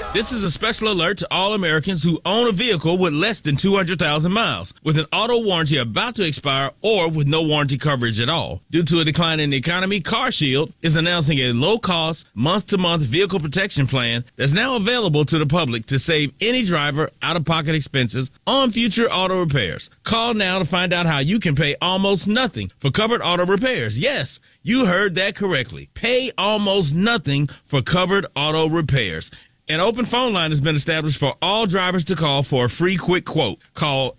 This is a special alert to all Americans who own a vehicle with less than 200,000 miles, with an auto warranty about to expire or with no warranty coverage at all. Due to a decline in the economy, CarShield is announcing a low-cost, month-to-month vehicle protection plan that's now available to the public to save any driver out-of-pocket expenses on future auto repairs. Call now to find out how you can pay almost nothing for covered auto repairs. Yes, you heard that correctly. Pay almost nothing for covered auto repairs. An open phone line has been established for all drivers to call for a free quick quote. Call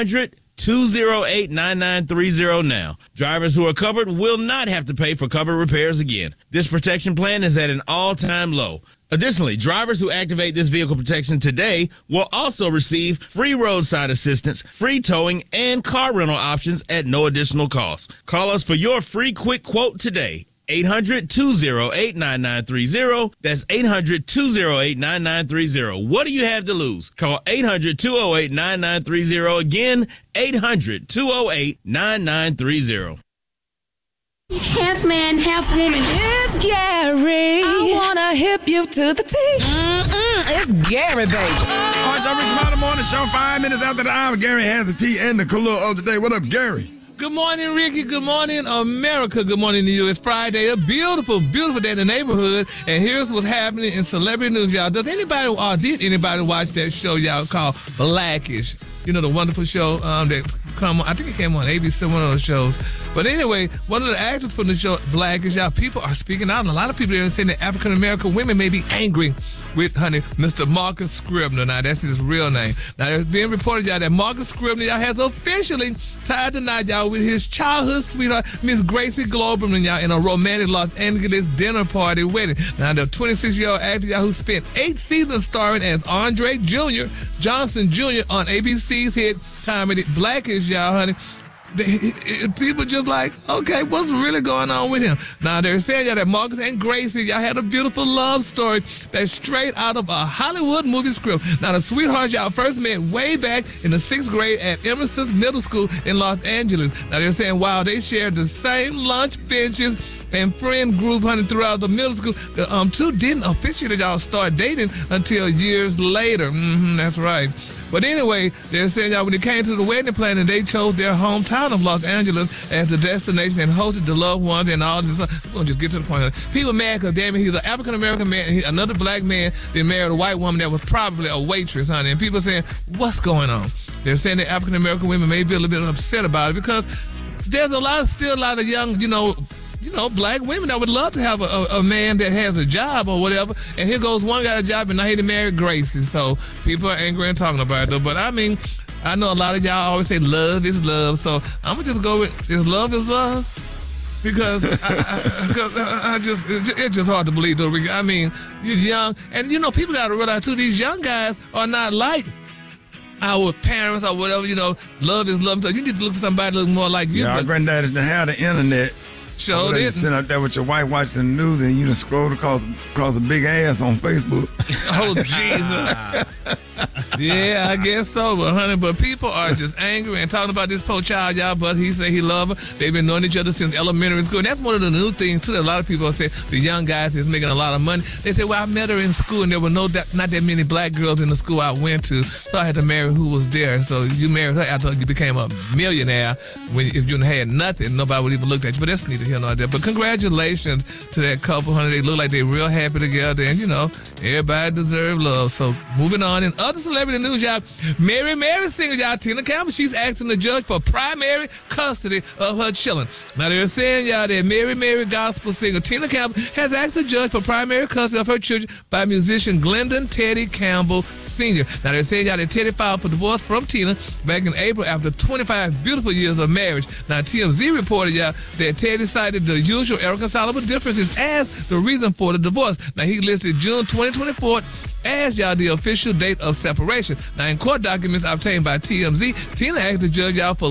800-208-9930 now. Drivers who are covered will not have to pay for covered repairs again. This protection plan is at an all-time low. Additionally, drivers who activate this vehicle protection today will also receive free roadside assistance, free towing, and car rental options at no additional cost. Call us for your free quick quote today. 800-208-9930. That's 800-208-9930. What do you have to lose? Call 800-208-9930. Again, 800-208-9930. Half man, half woman. It's Gary. I wanna hip you to the T. It's Gary, baby. All right, y'all, Rich Mountain Morning Show, 5 minutes after the hour. Gary has the tea and the color of the day. What up, Gary? Good morning, Ricky. Good morning, America. Good morning to you. It's Friday, a beautiful, beautiful day in the neighborhood. And here's what's happening in celebrity news, y'all. Did anybody watch that show, y'all, called Blackish? You know, the wonderful show that come on, I think it came on ABC, one of those shows. But anyway, one of the actors from the show, Blackish, y'all, people are speaking out. And a lot of people are saying that African-American women may be angry with, Mr. Marcus Scribner. Now, that's his real name. Now, it's being reported, y'all, that Marcus Scribner, y'all, has officially tied the knot, y'all, with his childhood sweetheart, Miss Gracie Globerman, y'all, in a romantic Los Angeles dinner party wedding. Now, the 26-year-old actor, y'all, who spent 8 seasons starring as Andre Johnson Jr. on ABC's hit comedy Blackish, y'all, honey. People just like, okay, what's really going on with him? Now, they're saying, y'all, that Marcus and Gracie, y'all, had a beautiful love story that's straight out of a Hollywood movie script. Now, the sweethearts, y'all, first met way back in the 6th grade at Emerson's Middle School in Los Angeles. Now, they're saying, wow, they shared the same lunch benches and friend group, honey, throughout the middle school. The two didn't officially, y'all, start dating until years later. That's right. But anyway, they're saying, y'all, when it came to the wedding planning, they chose their hometown of Los Angeles as the destination and hosted the loved ones and all this. We're going to just get to the point. People mad because, damn it, he's an African-American man, and another black man that married a white woman that was probably a waitress, honey. And people are saying, what's going on? They're saying that African-American women may be a little bit upset about it because there's still a lot of young, black women that would love to have a man that has a job or whatever. And here goes one got a job and now he done married Gracie. So people are angry and talking about it though. But I mean, I know a lot of y'all always say love is love. So I'm going to just go with is love? Because it's just hard to believe though. I mean, you're young. And people got to realize too, these young guys are not like our parents or whatever, love is love. So you need to look for somebody that looks more like you. Yeah, our granddaddy didn't have the internet. Sure didn't. Sitting out there with your wife watching the news and you just scrolled across a big ass on Facebook. Oh, Jesus. Yeah, I guess so, but people are just angry and talking about this poor child, y'all, but he said he love her. They've been knowing each other since elementary school. And that's one of the new things, too, that a lot of people say the young guys is making a lot of money. They say, well, I met her in school, and there were not that many black girls in the school I went to, so I had to marry who was there. So you married her after you became a millionaire. If you had nothing, nobody would even look at you. But that's neither here nor there. But congratulations to that couple, honey. They look like they're real happy together, and, everybody deserves love. So moving on. In other celebrity news, y'all, Mary singer, y'all, Tina Campbell, she's asking the judge for primary custody of her children. Now, they're saying, y'all, that Mary gospel singer Tina Campbell has asked the judge for primary custody of her children by musician Glendon Teddy Campbell Sr. Now, they're saying, y'all, that Teddy filed for divorce from Tina back in April after 25 beautiful years of marriage. Now, TMZ reported, y'all, that Teddy cited the usual irreconcilable differences as the reason for the divorce. Now, he listed June 2024 as, y'all, the official date of separation. Now, in court documents obtained by TMZ, Tina asked the judge, y'all, for legal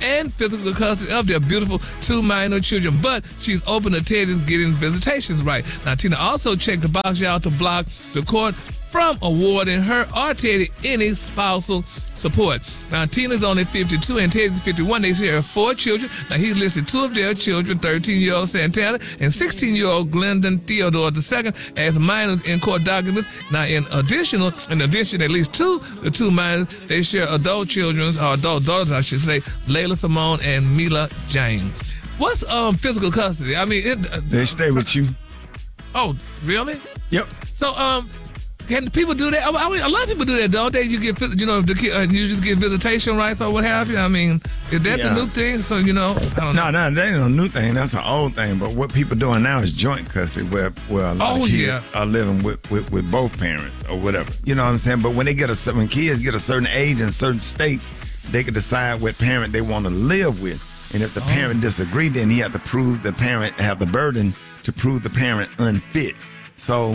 and physical custody of their beautiful 2 minor children. But she's open to Teddy's getting visitations right. Now, Tina also checked the box, y'all, to block the court from awarding her or Teddy any spousal support. Now, Tina's only 52 and Teddy's 51. They share 4 children. Now, he listed 2 of their children, 13-year-old Santana and 16-year-old Glendon Theodore II, as minors in court documents. Now, in addition, at least the 2 minors, they share adult children, or adult daughters, I should say, Layla Simone and Mila Jane. What's physical custody? I mean, They stay with you. Oh, really? Yep. So, can people do that? I mean, a lot of people do that, don't they? You get, the kid, you just get visitation rights or what have you. I mean, is that the new thing? So, I don't know. No, that ain't a new thing. That's an old thing. But what people doing now is joint custody, where a lot of kids are living with both parents or whatever. You know what I'm saying? But when kids get a certain age in certain states, they can decide what parent they want to live with. And if the parent disagreed, then he had to prove the parent have the burden to prove the parent unfit. So,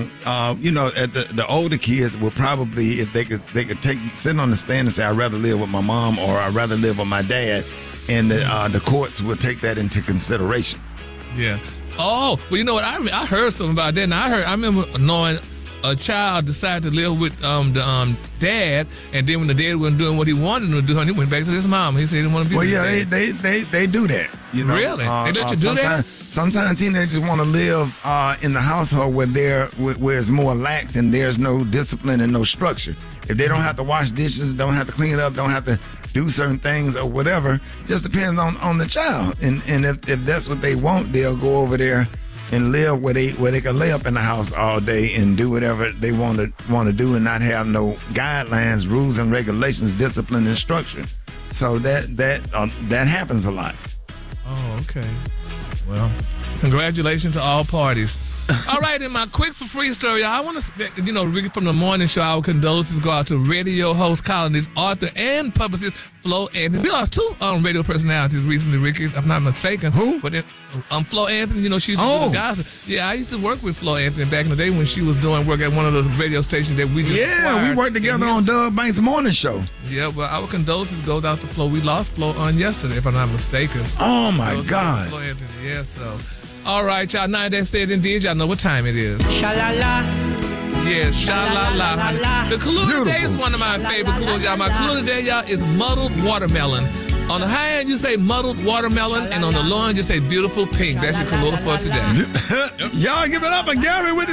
the older kids will probably, if they could sit on the stand and say, I'd rather live with my mom or I'd rather live with my dad, and the courts will take that into consideration. Yeah. Oh, well, you know what? I heard something about that. And I remember knowing a child decided to live with the dad, and then when the dad wasn't doing what he wanted him to do, he went back to his mom. He said he didn't want to be with his dad. They do that. You know? Really? They let you do that? Sometimes teenagers want to live in the household where it's more lax and there's no discipline and no structure. If they don't have to wash dishes, don't have to clean it up, don't have to do certain things or whatever, just depends on the child. And if that's what they want, they'll go over there and live where they can lay up in the house all day and do whatever they want to do and not have no guidelines, rules and regulations, discipline and structure. So that happens a lot. Oh, okay. Well, congratulations to all parties. All right, in my quick for free story, I want to, Ricky from the morning show, our condolences go out to radio host, columnist, author, and publicist Flo Anthony. We lost 2 radio personalities recently, Ricky, if I'm not mistaken. Who? But Flo Anthony, she used to do the gossip. Yeah, I used to work with Flo Anthony back in the day when she was doing work at one of those radio stations that we just acquired. We worked together on Doug Banks' morning show. Yeah, well, our condolences goes out to Flo. We lost Flo on yesterday, if I'm not mistaken. Oh, my God. Flo Anthony, yeah, so... All right, y'all. Now that said and did, y'all know what time it is. Sha-la-la. Yeah, sha-la-la, honey. The clue today is one of my favorite clues, y'all. My clue today, y'all, is muddled watermelon. On the high end, you say muddled watermelon, and on the low end, you say beautiful pink. That's your clue for today. Y'all give it up for Gary with the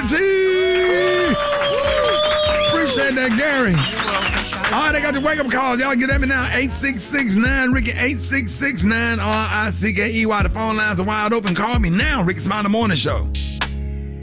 T. Appreciate that, Gary. All right, I got your wake-up calls. Y'all get at me now. 8669-RICKY, 8669-RICKEY. The phone lines are wide open. Call me now, Ricky Smiley Morning Show.